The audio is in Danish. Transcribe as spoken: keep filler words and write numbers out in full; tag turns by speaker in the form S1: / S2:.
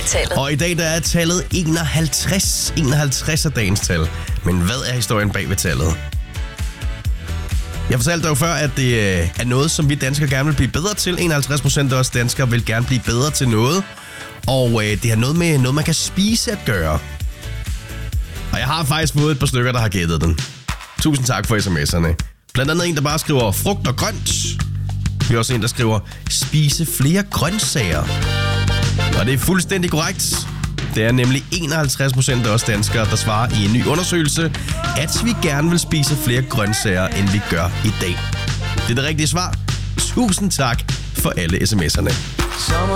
S1: tallet.
S2: Og i dag der er tallet enoghalvtreds. enoghalvtreds er dagens tal. Men hvad er historien bag ved tallet? Jeg fortalte dig jo før, at det er noget, som vi danskere gerne vil blive bedre til. enoghalvtreds procent af os danskere vil gerne blive bedre til noget. Og øh, det har noget med noget, man kan spise at gøre. Og jeg har faktisk fået et par stykker, der har gættet den. Tusind tak for sms'erne. Blandt andet en, der bare skriver frugt og grønt. Vi har også en, der skriver spise flere grøntsager. Og det er fuldstændig korrekt. Det er nemlig enoghalvtreds procent af os danskere, der svarer i en ny undersøgelse, at vi gerne vil spise flere grøntsager, end vi gør i dag. Det er det rigtige svar. Tusind tak for alle sms'erne.